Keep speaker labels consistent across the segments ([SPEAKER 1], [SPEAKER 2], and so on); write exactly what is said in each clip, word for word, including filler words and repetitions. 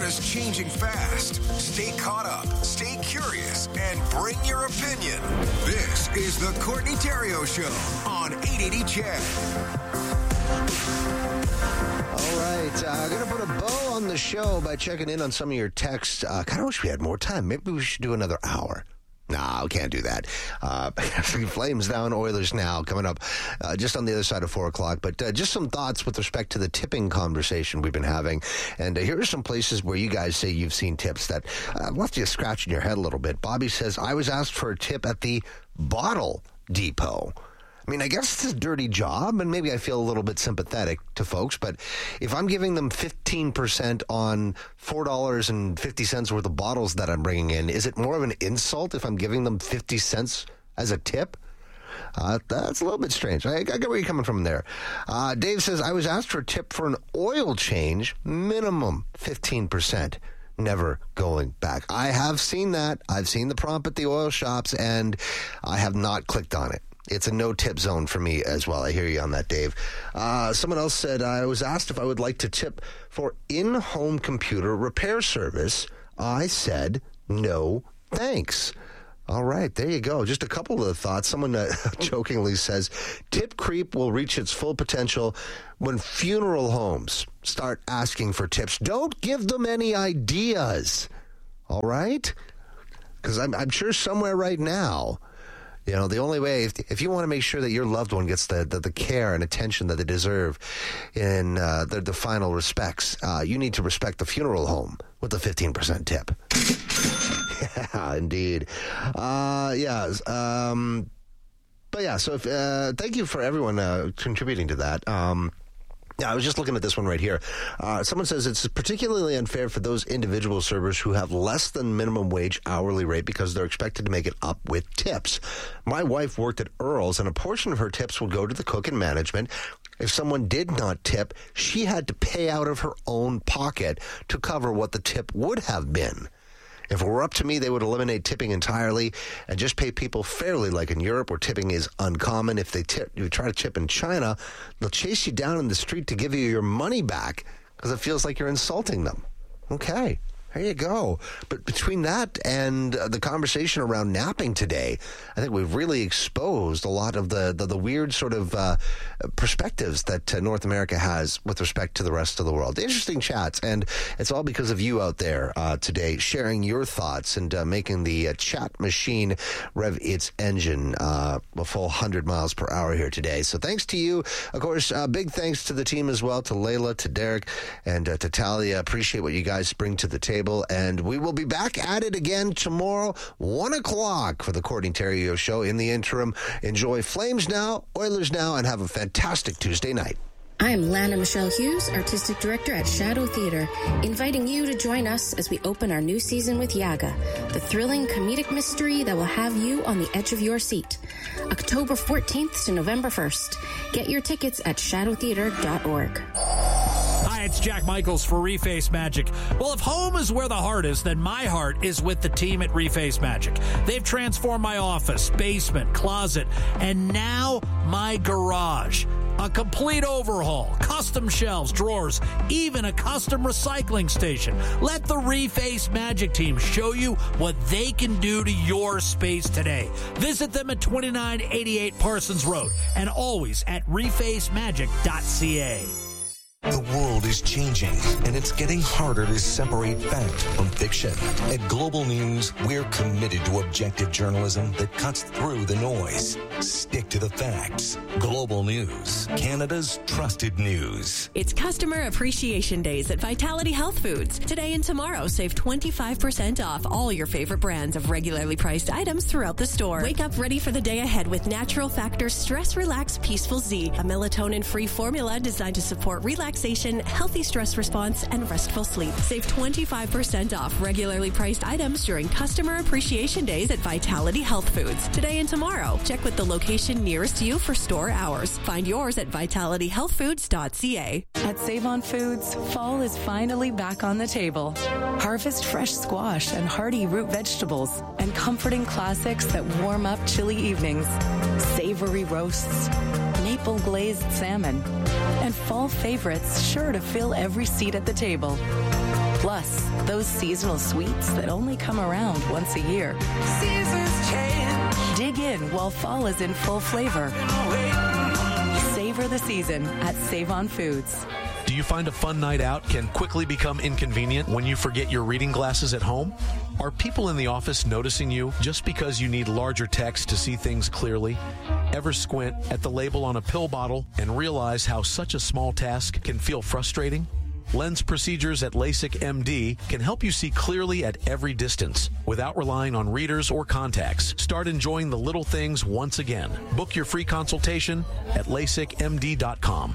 [SPEAKER 1] world is changing fast. Stay caught up, stay curious, and bring your opinion. This is the Courtney Theriault Show on eight eighty C H E D.
[SPEAKER 2] All right, I'm uh, going to put a bow on the show by checking in on some of your texts. I uh, kind of wish we had more time. Maybe we should do another hour. No, we can't do that. Uh, Flames down, Oilers now, coming up uh, just on the other side of four o'clock. But uh, just some thoughts with respect to the tipping conversation we've been having. And uh, here are some places where you guys say you've seen tips that uh, left you scratching your head a little bit. Bobby says, I was asked for a tip at the bottle depot. I mean, I guess it's a dirty job, and maybe I feel a little bit sympathetic to folks, but if I'm giving them fifteen percent on four dollars and fifty cents worth of bottles that I'm bringing in, is it more of an insult if I'm giving them fifty cents as a tip? Uh, that's a little bit strange. I, I get where you're coming from there. Uh, Dave says, I was asked for a tip for an oil change, minimum fifteen percent. Never going back. I have seen that. I've seen the prompt at the oil shops, and I have not clicked on it. It's a no-tip zone for me as well. I hear you on that, Dave. Uh, someone else said, I was asked if I would like to tip for in-home computer repair service. I said, no, thanks. All right, there you go. Just a couple of thoughts. Someone uh, jokingly says, tip creep will reach its full potential when funeral homes start asking for tips. Don't give them any ideas, all right? Because I'm, I'm sure somewhere right now, you know, the only way, if, if you want to make sure that your loved one gets the, the, the care and attention that they deserve in uh, the, the final respects, uh, you need to respect the funeral home with a fifteen percent tip. Yeah, indeed. Uh, yeah. Um, but yeah, so if, uh, thank you for everyone uh, contributing to that. Um, Yeah, I was just looking at this one right here. Uh, someone says it's particularly unfair for those individual servers who have less than minimum wage hourly rate because they're expected to make it up with tips. My wife worked at Earl's, and a portion of her tips would go to the cook and management. If someone did not tip, she had to pay out of her own pocket to cover what the tip would have been. If it were up to me, they would eliminate tipping entirely and just pay people fairly, like in Europe, where tipping is uncommon. If they tip, you try to tip in China, they'll chase you down in the street to give you your money back because it feels like you're insulting them. Okay, there you go. But between that and uh, the conversation around napping today, I think we've really exposed a lot of the, the, the weird sort of uh, perspectives that uh, North America has with respect to the rest of the world. Interesting chats, and it's all because of you out there uh, today sharing your thoughts and uh, making the uh, chat machine rev its engine uh, a full one hundred miles per hour here today. So thanks to you. Of course, uh, big thanks to the team as well, to Layla, to Derek, and uh, to Talia. Appreciate what you guys bring to the table. And we will be back at it again tomorrow, one o'clock for the Courtney Theriault Show. In the interim, enjoy Flames now, Oilers now, and have a fantastic Tuesday night.
[SPEAKER 3] I'm Lana Michelle Hughes, Artistic Director at Shadow Theatre, inviting you to join us as we open our new season with Yaga, the thrilling comedic mystery that will have you on the edge of your seat. October fourteenth to November first. Get your tickets at shadow theatre dot org.
[SPEAKER 4] Hi, it's Jack Michaels for Reface Magic. Well, if home is where the heart is, then my heart is with the team at Reface Magic. They've transformed my office, basement, closet, and now my garage. A complete overhaul, custom shelves, drawers, even a custom recycling station. Let the Reface Magic team show you what they can do to your space today. Visit them at twenty-nine eighty-eight Parsons Road and always at reface magic dot c a.
[SPEAKER 5] The world is changing, and it's getting harder to separate fact from fiction. At Global News, we're committed to objective journalism that cuts through the noise. Stick to the facts. Global News, Canada's trusted news.
[SPEAKER 6] It's Customer Appreciation Days at Vitality Health Foods. Today and tomorrow, save twenty-five percent off all your favorite brands of regularly priced items throughout the store. Wake up ready for the day ahead with Natural Factors Stress Relax Peaceful Z, a melatonin-free formula designed to support relaxation, healthy stress response, and restful sleep. Save twenty-five percent off regularly priced items during Customer Appreciation Days at Vitality Health Foods. Today and tomorrow. Check with the location nearest you for store hours. Find yours at vitality health foods dot c a.
[SPEAKER 7] At Save-On Foods, fall is finally back on the table. Harvest fresh squash and hearty root vegetables and comforting classics that warm up chilly evenings. Savory roasts, maybe maple glazed salmon. And fall favorites sure to fill every seat at the table. Plus, those seasonal sweets that only come around once a year. Seasons change. Dig in while fall is in full flavor. Savor the season at Save-On Foods.
[SPEAKER 4] Do you find a fun night out can quickly become inconvenient when you forget your reading glasses at home? Are people in the office noticing you just because you need larger text to see things clearly? Ever squint at the label on a pill bottle and realize how such a small task can feel frustrating? Lens procedures at LASIK M D can help you see clearly at every distance without relying on readers or contacts. Start enjoying the little things once again. Book your free consultation at lasik m d dot com.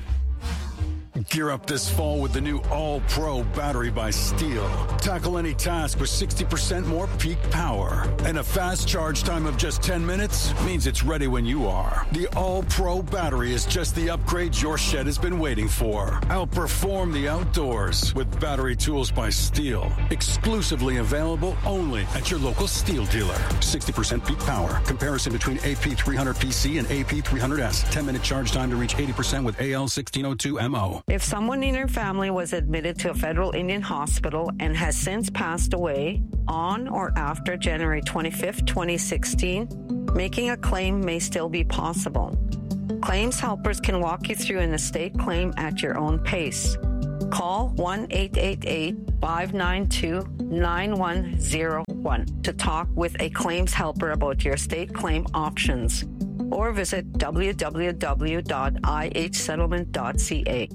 [SPEAKER 8] Gear up this fall with the new All-Pro battery by Steel. Tackle any task with sixty percent more peak power. And a fast charge time of just ten minutes means it's ready when you are. The All-Pro battery is just the upgrade your shed has been waiting for. Outperform the outdoors with battery tools by Steel. Exclusively available only at your local Steel dealer. sixty percent peak power. Comparison between A P three hundred P C and A P three hundred S. ten minute charge time to reach eighty percent with A L sixteen oh two M O.
[SPEAKER 9] If someone in your family was admitted to a federal Indian hospital and has since passed away on or after January twenty-fifth, twenty sixteen, making a claim may still be possible. Claims helpers can walk you through an estate claim at your own pace. Call one eight eight eight, five nine two, nine one zero one to talk with a claims helper about your estate claim options, or visit w w w dot i h settlement dot c a.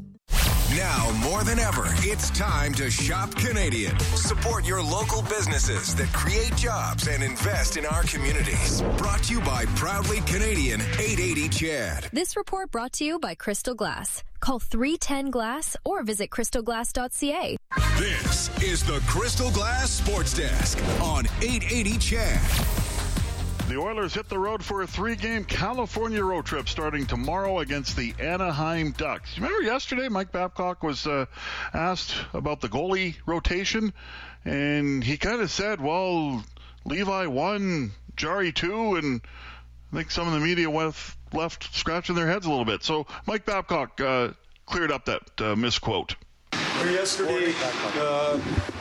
[SPEAKER 1] Now more than ever, it's time to shop Canadian. Support your local businesses that create jobs and invest in our communities. Brought to you by Proudly Canadian eight eighty C H E D.
[SPEAKER 10] This report brought to you by Crystal Glass. Call three ten glass or visit crystal glass dot c a.
[SPEAKER 1] This is the Crystal Glass Sports Desk on eight eighty C H E D.
[SPEAKER 11] The Oilers hit the road for a three-game California road trip starting tomorrow against the Anaheim Ducks. Remember yesterday Mike Babcock was uh, asked about the goalie rotation, and he kind of said, well, Levi one, Jari two, and I think some of the media went, left scratching their heads a little bit. So Mike Babcock uh, cleared up that uh, misquote.
[SPEAKER 12] Yesterday, uh,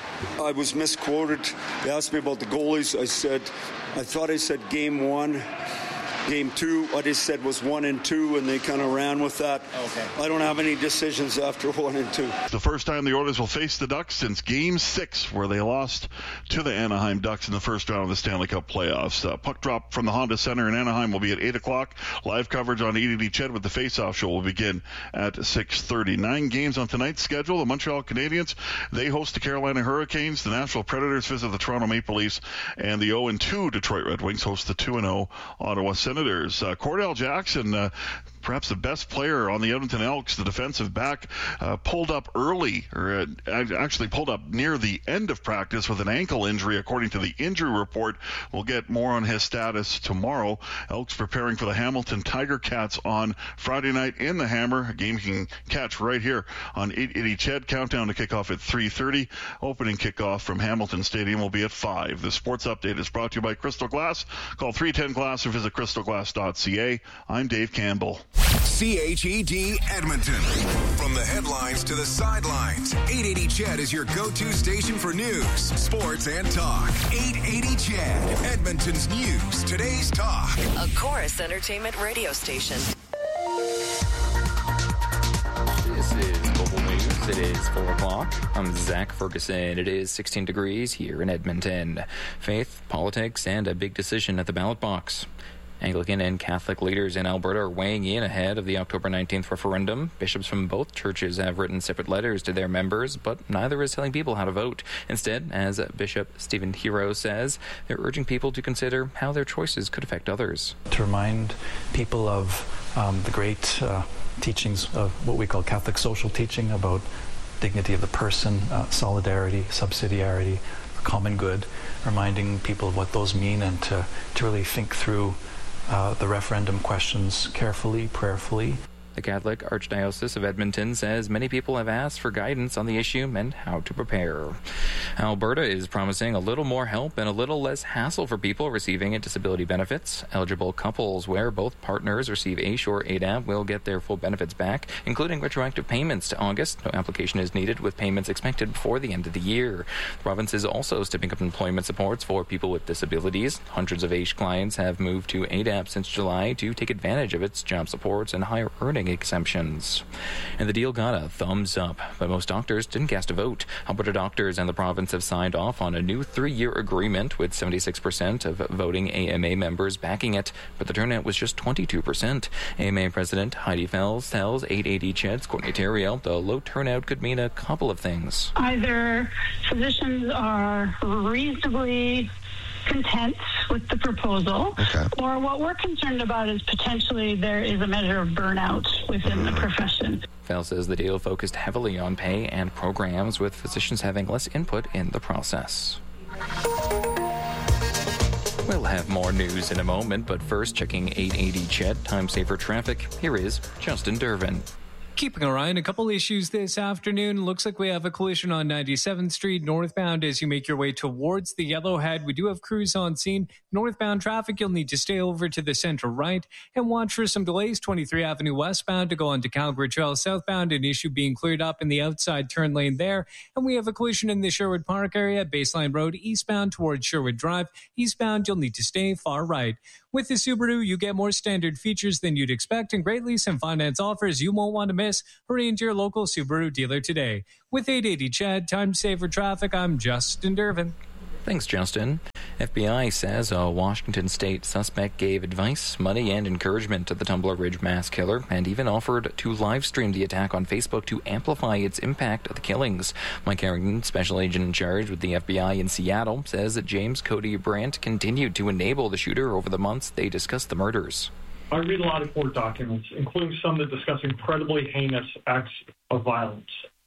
[SPEAKER 12] I was misquoted. They asked me about the goalies. I said, I thought I said game one. Game two, what I said was one and two, and they kind of ran with that. Okay. I don't have any decisions after one and two.
[SPEAKER 11] The first time the Oilers will face the Ducks since Game six, where they lost to the Anaheim Ducks in the first round of the Stanley Cup playoffs. Uh, puck drop from the Honda Center in Anaheim will be at eight o'clock. Live coverage on eight eighty C H E D with the Face-Off Show will begin at six thirty. Nine games on tonight's schedule. The Montreal Canadiens, they host the Carolina Hurricanes. The Nashville Predators visit the Toronto Maple Leafs. And the oh and two Detroit Red Wings host the two and oh Ottawa Senators. Uh, Cordell Jackson, uh, perhaps the best player on the Edmonton Elks, the defensive back, uh, pulled up early, or uh, actually pulled up near the end of practice with an ankle injury, according to the injury report. We'll get more on his status tomorrow. Elks preparing for the Hamilton Tiger Cats on Friday night in the Hammer, a game you can catch right here on eight eighty C H E D. Countdown to kickoff at three thirty. Opening kickoff from Hamilton Stadium will be at five. The sports update is brought to you by Crystal Glass. Call three ten glass or visit crystal glass dot c a. I'm Dave Campbell.
[SPEAKER 1] C H E D Edmonton. From the headlines to the sidelines, eight eighty C H E D is your go-to station for news, sports, and talk. eight eighty C H E D, Edmonton's news, today's talk.
[SPEAKER 6] A Chorus Entertainment radio station.
[SPEAKER 13] This is Global News. It is four o'clock. I'm Zach Ferguson. It is sixteen degrees here in Edmonton. Faith, politics, and a big decision at the ballot box. Anglican and Catholic leaders in Alberta are weighing in ahead of the October nineteenth referendum. Bishops from both churches have written separate letters to their members, but neither is telling people how to vote. Instead, as Bishop Stephen Hero says, they're urging people to consider how their choices could affect others.
[SPEAKER 14] To remind people of um, the great uh, teachings of what we call Catholic social teaching about dignity of the person, uh, solidarity, subsidiarity, common good, reminding people of what those mean and to, to really think through Uh, the referendum questions carefully, prayerfully.
[SPEAKER 13] The Catholic Archdiocese of Edmonton says many people have asked for guidance on the issue and how to prepare. Alberta is promising a little more help and a little less hassle for people receiving disability benefits. Eligible couples where both partners receive A S U R E A D A P will get their full benefits back, including retroactive payments to August. No application is needed, with payments expected before the end of the year. The province is also stepping up employment supports for people with disabilities. Hundreds of A S H clients have moved to A D A P since July to take advantage of its job supports and higher earning exemptions. And the deal got a thumbs up, but most doctors didn't cast a vote. Alberta doctors and the province have signed off on a new three-year agreement, with seventy-six percent of voting A M A members backing it, but the turnout was just twenty-two percent. A M A President Heidi Fells tells eight eighty C H E D's Courtney Theriault the low turnout could mean a couple of things.
[SPEAKER 15] Either physicians are reasonably content with the proposal, okay, or what we're concerned about is potentially there is a measure of burnout within the profession.
[SPEAKER 13] Fell says the deal focused heavily on pay and programs, with physicians having less input in the process. We'll have more news in a moment, but first, checking eight eighty C H E D Time Saver Traffic. Here is Justin Dervin.
[SPEAKER 16] Keeping our eye on a couple issues this afternoon. Looks like we have a collision on ninety-seventh Street northbound as you make your way towards the Yellowhead. We do have crews on scene. Northbound traffic, you'll need to stay over to the center right and watch for some delays. twenty-three Avenue westbound to go on to Calgary Trail southbound. An issue being cleared up in the outside turn lane there. And we have a collision in the Sherwood Park area, Baseline Road eastbound towards Sherwood Drive. Eastbound, you'll need to stay far right. With the Subaru, you get more standard features than you'd expect and great lease and finance offers you won't want to miss. Hurry into your local Subaru dealer today. With eight eighty C H E D Time Saver Traffic, I'm Justin Dervin.
[SPEAKER 13] Thanks, Justin. F B I says a Washington state suspect gave advice, money, and encouragement to the Tumbler Ridge mass killer, and even offered to live stream the attack on Facebook to amplify its impact of the killings. Mike Harrington, special agent in charge with the F B I in Seattle, says that James Cody Brandt continued to enable the shooter over the months they discussed the murders.
[SPEAKER 17] I read a lot of court documents, including some that discuss incredibly heinous acts of violence.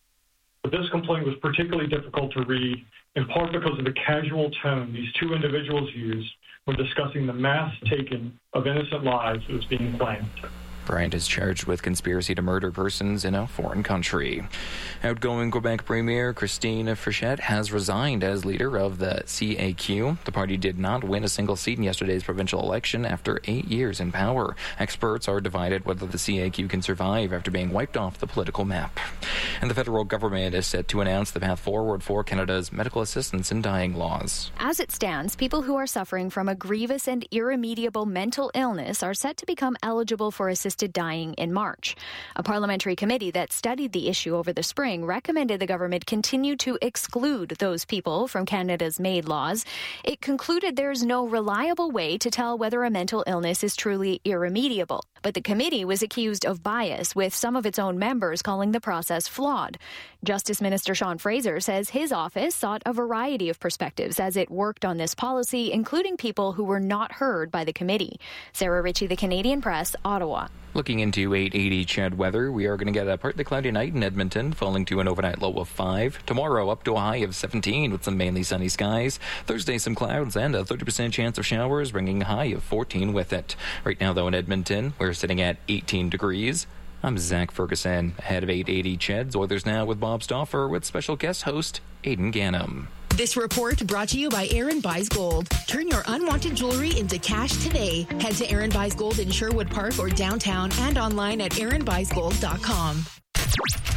[SPEAKER 17] But this complaint was particularly difficult to read, in part because of the casual tone these two individuals used when discussing the mass taking of innocent lives that was being claimed.
[SPEAKER 13] Bryant is charged with conspiracy to murder persons in a foreign country. Outgoing Quebec Premier Christine Frechette has resigned as leader of the C A Q. The party did not win a single seat in yesterday's provincial election after eight years in power. Experts are divided whether the C A Q can survive after being wiped off the political map. And the federal government is set to announce the path forward for Canada's medical assistance in dying laws.
[SPEAKER 10] As it stands, people who are suffering from a grievous and irremediable mental illness are set to become eligible for assistance dying in March. A parliamentary committee that studied the issue over the spring recommended the government continue to exclude those people from Canada's MAID laws. It concluded there's no reliable way to tell whether a mental illness is truly irremediable. But the committee was accused of bias, with some of its own members calling the process flawed. Justice Minister Sean Fraser says his office sought a variety of perspectives as it worked on this policy, including people who were not heard by the committee. Sarah Ritchie, The Canadian Press, Ottawa.
[SPEAKER 13] Looking into eight eighty C H E D weather, we are going to get a partly cloudy night in Edmonton, falling to an overnight low of five. Tomorrow, up to a high of seventeen with some mainly sunny skies. Thursday, some clouds and a thirty percent chance of showers, bringing a high of fourteen with it. Right now, though, in Edmonton, we're sitting at eighteen degrees. I'm Zach Ferguson, ahead of eight eighty C H E D's Oilers Now with Bob Stauffer, with special guest host Aidan Gannum.
[SPEAKER 18] This report brought to you by Aaron Buys Gold. Turn your unwanted jewelry into cash today. Head to Aaron Buys Gold in Sherwood Park or downtown and online at aaron buys gold dot com.